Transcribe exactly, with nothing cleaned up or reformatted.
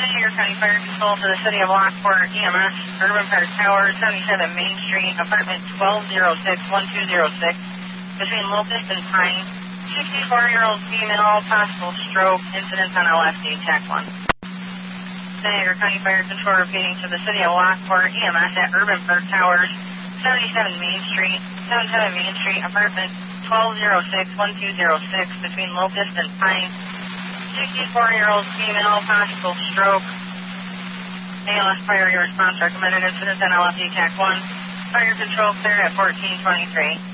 Your County Fire Control to the City of Lockport, E M S, Urban Park Tower, seventy-seven Main Street, apartment twelve oh six, one two oh six, between Locust and Pine. sixty-four-year-old female, possible stroke, incident on L F D, check one. Your County Fire Control repeating to the City of Lockport, E M S at Urban Park Towers, seventy-seven Main Street, seventy-seven Main Street, apartment twelve oh six, one two oh six, between Locust and Pine. sixty-four-year-old female, possible stroke. A L S priority response recommended incident on L F D, T A C one. Fire control clear at fourteen twenty-three.